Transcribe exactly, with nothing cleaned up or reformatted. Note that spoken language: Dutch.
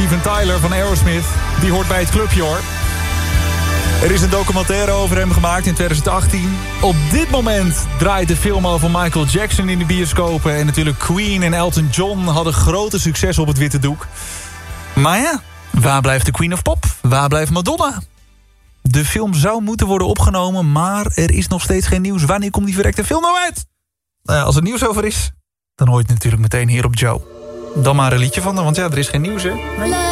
Steven Tyler van Aerosmith. Die hoort bij het clubje, hoor. Er is een documentaire over hem gemaakt in twintig achttien. Op dit moment draait de film over Michael Jackson in de bioscopen. En natuurlijk Queen en Elton John hadden grote succes op het witte doek. Maar ja, waar blijft de Queen of Pop? Waar blijft Madonna? De film zou moeten worden opgenomen, maar er is nog steeds geen nieuws. Wanneer komt die verrekte film nou uit? Nou ja, als er nieuws over is, dan hoor je het natuurlijk meteen hier op Joe. Dan maar een liedje van haar, want ja, er is geen nieuws, hè?